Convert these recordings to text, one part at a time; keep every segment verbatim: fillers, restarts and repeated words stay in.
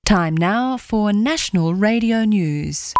Time now for National Radio News.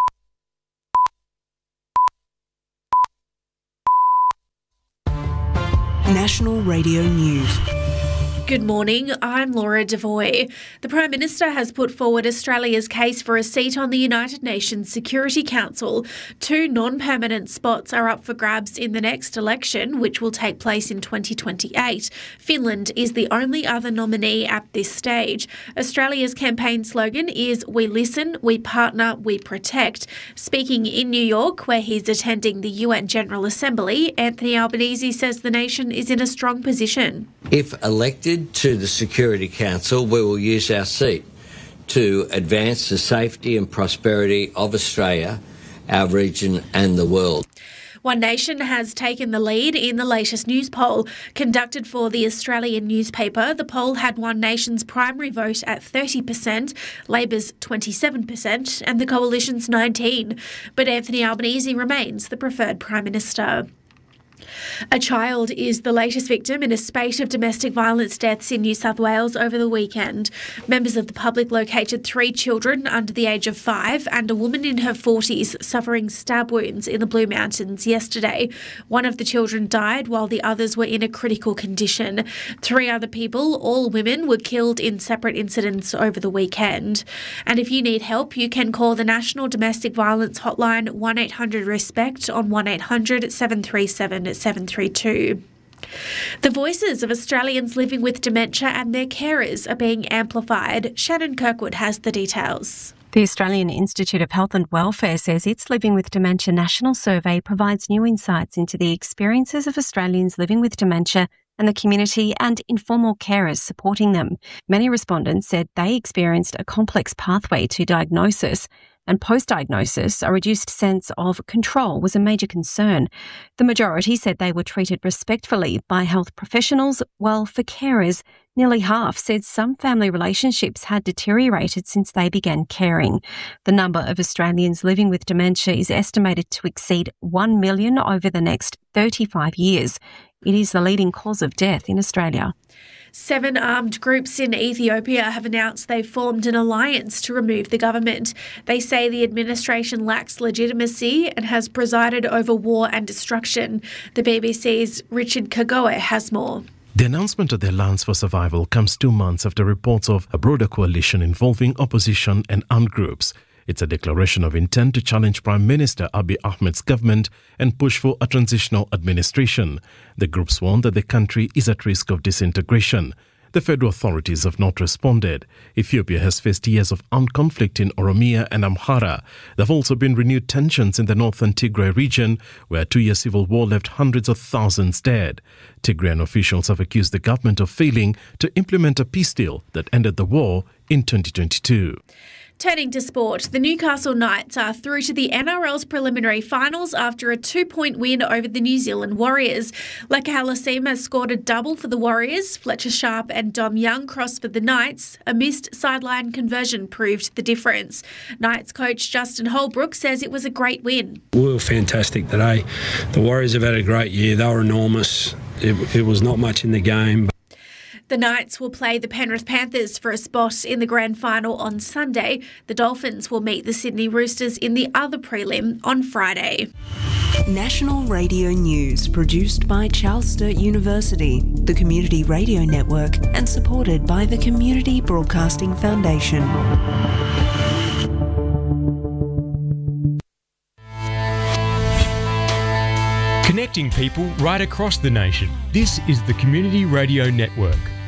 National Radio News. Good morning, I'm Laura Devoy. The Prime Minister has put forward Australia's case for a seat on the United Nations Security Council. Two non-permanent spots are up for grabs in the next election, which will take place in twenty twenty-eight. Finland is the only other nominee at this stage. Australia's campaign slogan is "We listen, we partner, we protect." Speaking in New York, where he's attending the U N General Assembly, Anthony Albanese says the nation is in a strong position. If elected to the Security Council, we will use our seat to advance the safety and prosperity of Australia, our region and the world. One Nation has taken the lead in the latest news poll. Conducted for the Australian newspaper, the poll had One Nation's primary vote at thirty percent, Labor's twenty-seven percent and the Coalition's nineteen percent. But Anthony Albanese remains the preferred Prime Minister. A child is the latest victim in a spate of domestic violence deaths in New South Wales over the weekend. Members of the public located three children under the age of five and a woman in her forties suffering stab wounds in the Blue Mountains yesterday. One of the children died while the others were in a critical condition. Three other people, all women, were killed in separate incidents over the weekend. And if you need help, you can call the National Domestic Violence Hotline one eight hundred RESPECT on one eight hundred seven three seven seven three two. The voices of Australians living with dementia and their carers are being amplified. Shannon Kirkwood has the details. The Australian Institute of Health and Welfare says its Living with Dementia National Survey provides new insights into the experiences of Australians living with dementia and the community and informal carers supporting them. Many respondents said they experienced a complex pathway to diagnosis, and post-diagnosis, a reduced sense of control was a major concern. The majority said they were treated respectfully by health professionals, while for carers, nearly half said some family relationships had deteriorated since they began caring. The number of Australians living with dementia is estimated to exceed one million over the next thirty-five years. It is the leading cause of death in Australia. Seven armed groups in Ethiopia have announced they've formed an alliance to remove the government. They say the administration lacks legitimacy and has presided over war and destruction. The B B C's Richard Kagoe has more. The announcement of the Alliance for Survival comes two months after reports of a broader coalition involving opposition and armed groups. It's a declaration of intent to challenge Prime Minister Abiy Ahmed's government and push for a transitional administration. The groups warn that the country is at risk of disintegration. The federal authorities have not responded. Ethiopia has faced years of armed conflict in Oromia and Amhara. There have also been renewed tensions in the northern Tigray region, where a two-year civil war left hundreds of thousands dead. Tigrayan officials have accused the government of failing to implement a peace deal that ended the war in twenty twenty-two. Turning to sport, the Newcastle Knights are through to the N R L's preliminary finals after a two-point win over the New Zealand Warriors. Leka Halasima scored a double for the Warriors. Fletcher Sharp and Dom Young crossed for the Knights. A missed sideline conversion proved the difference. Knights coach Justin Holbrook says it was a great win. We were fantastic today. The Warriors have had a great year. They were enormous. It, it was not much in the game. The Knights will play the Penrith Panthers for a spot in the grand final on Sunday. The Dolphins will meet the Sydney Roosters in the other prelim on Friday. National Radio News, produced by Charles Sturt University, the Community Radio Network, and supported by the Community Broadcasting Foundation. Connecting people right across the nation. This is the Community Radio Network.